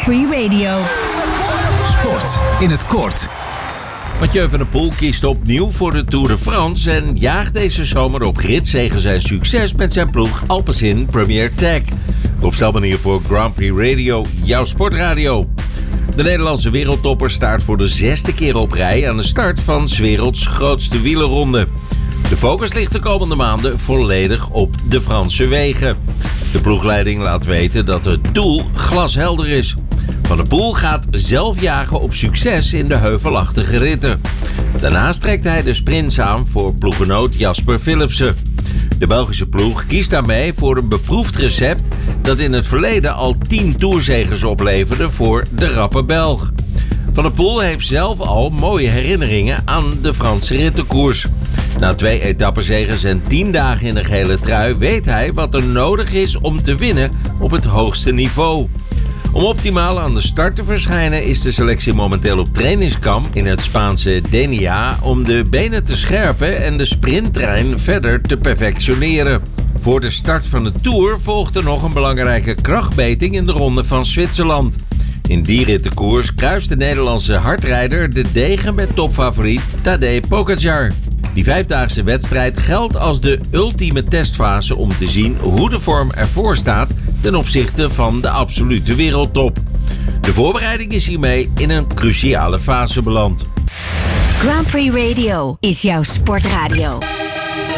Free Radio. Sport in het kort. Mathieu van der Poel kiest opnieuw voor de Tour de France en jaagt deze zomer op ritzegen zijn succes met zijn ploeg Alpecin Premier Tech. Rob Stelman hier voor Grand Prix Radio, jouw sportradio. De Nederlandse wereldtopper staart voor de 6e keer op rij aan de start van 's werelds grootste wielerronde. De focus ligt de komende maanden volledig op de Franse wegen. De ploegleiding laat weten dat het doel glashelder is. Van der Poel gaat zelf jagen op succes in de heuvelachtige ritten. Daarnaast trekt hij de sprints aan voor ploeggenoot Jasper Philipsen. De Belgische ploeg kiest daarmee voor een beproefd recept dat in het verleden al 10 toerzeges opleverde voor de rappe Belg. Van der Poel heeft zelf al mooie herinneringen aan de Franse rittenkoers. Na 2 etappezeges en 10 dagen in de gele trui weet hij wat er nodig is om te winnen op het hoogste niveau. Om optimaal aan de start te verschijnen is de selectie momenteel op trainingskamp in het Spaanse Denia om de benen te scherpen en de sprinttrein verder te perfectioneren. Voor de start van de Tour volgt er nog een belangrijke krachtmeting in de Ronde van Zwitserland. In die rittenkoers kruist de Nederlandse hardrijder de degen met topfavoriet Tadej Pogačar. Die 5-daagse wedstrijd geldt als de ultieme testfase om te zien hoe de vorm ervoor staat ten opzichte van de absolute wereldtop. De voorbereiding is hiermee in een cruciale fase beland. Grand Prix Radio is jouw sportradio.